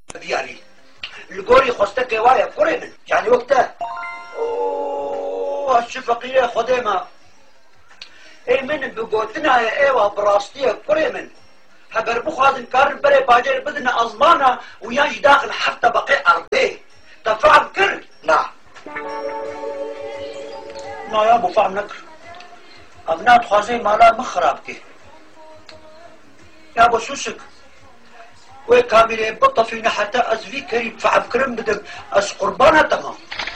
دياري القوري خستك وايا كوري من يعني وقتها اوه الشفقية خديمة اي من بقوتنا يا ايوه براستية كوري من هبر بخوازن كار بري باجر بدنا ازمانا وياج داخل حتى بقي ارضيه تفعل كر لا لا يا ابو فعم نكر ابنات خوازي مالا مخرابكي يا ابو سوسك وكاميري بطة فينا حتى ازفي كريم فعب كرم بدم از قربانة تمام